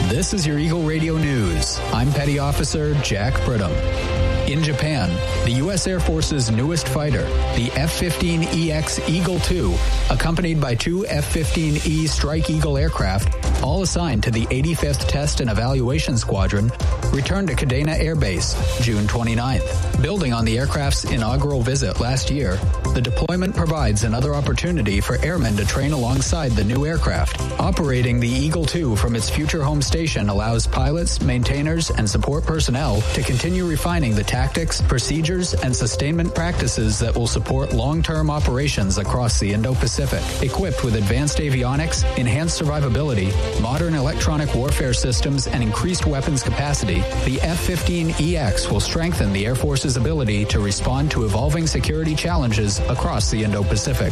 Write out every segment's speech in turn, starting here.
This is your Eagle Radio News. I'm Petty Officer Jack Brittam. In Japan, the U.S. Air Force's newest fighter, the F-15EX Eagle II, accompanied by two F-15E Strike Eagle aircraft, all assigned to the 85th Test and Evaluation Squadron, returned to Kadena Air Base June 29th. Building on the aircraft's inaugural visit last year, the deployment provides another opportunity for airmen to train alongside the new aircraft. Operating the Eagle II from its future home station allows pilots, maintainers, and support personnel to continue refining the tactics, procedures, and sustainment practices that will support long-term operations across the Indo-Pacific. Equipped with advanced avionics, enhanced survivability, modern electronic warfare systems, and increased weapons capacity, the F-15EX will strengthen the Air Force's ability to respond to evolving security challenges across the Indo-Pacific.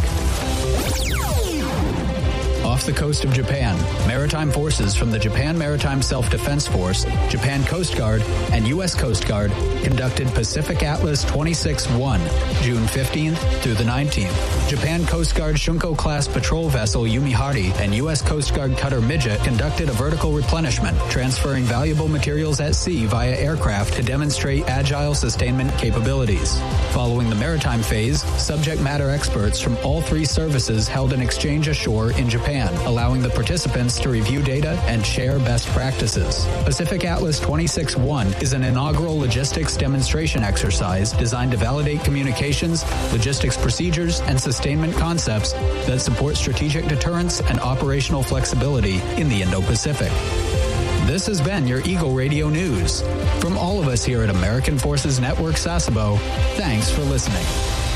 Off the coast of Japan, maritime forces from the Japan Maritime Self-Defense Force, Japan Coast Guard, and U.S. Coast Guard conducted Pacific Atlas 26-1, June 15th through the 19th. Japan Coast Guard Shunko-class patrol vessel Yumihari and U.S. Coast Guard cutter Midget conducted a vertical replenishment, transferring valuable materials at sea via aircraft to demonstrate agile sustainment capabilities. Following the maritime phase, subject matter experts from all three services held an exchange ashore in Japan, allowing the participants to review data and share best practices. Pacific Atlas 26-1 is an inaugural logistics demonstration exercise designed to validate communications, logistics procedures, and sustainment concepts that support strategic deterrence and operational flexibility in the Indo-Pacific. This has been your Eagle Radio News. From all of us here at American Forces Network Sasebo, thanks for listening.